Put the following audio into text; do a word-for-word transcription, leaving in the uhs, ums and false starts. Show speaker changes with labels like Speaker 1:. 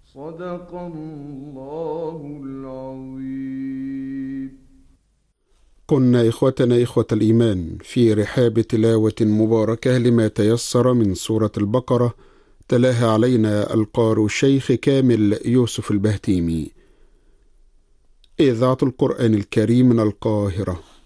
Speaker 1: صدق الله العظيم.
Speaker 2: كنا إخوتنا إخوة الإيمان في رحاب تلاوة مباركة لما تيسر من سورة البقرة، تلاها علينا القارئ الشيخ كامل يوسف البهتيمي. إذاعة القرآن الكريم من القاهرة.